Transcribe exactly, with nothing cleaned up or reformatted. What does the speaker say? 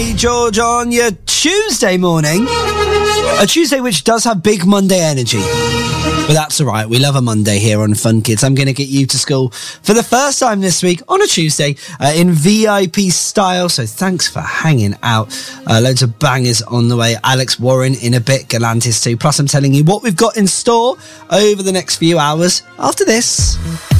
Lee George on your Tuesday morning. A Tuesday which does have big Monday energy. But that's all right. We love a Monday here on Fun Kids. I'm going to get you to school for the first time this week on a Tuesday uh, in V I P style. So thanks for hanging out. Uh, loads of bangers on the way. Alex Warren in a bit. Galantis too. Plus I'm telling you what we've got in store over the next few hours after this.